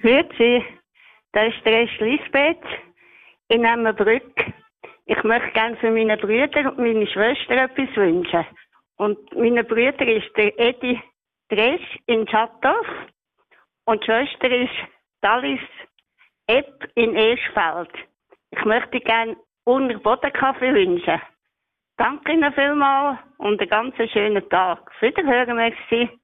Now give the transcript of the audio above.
Grüezi, da ist der Lisbeth in Emmenbrück. Ich möchte gerne für meine Brüder und meine Schwester etwas wünschen. Und meine Brüder ist der Edi Dresch in Schattdorf und die Schwester ist Alice Epp in Eschfeld. Ich möchte gerne unter Bodenkaffee wünschen. Danke Ihnen vielmals und einen ganz schönen Tag. Auf Wiederhören, merci.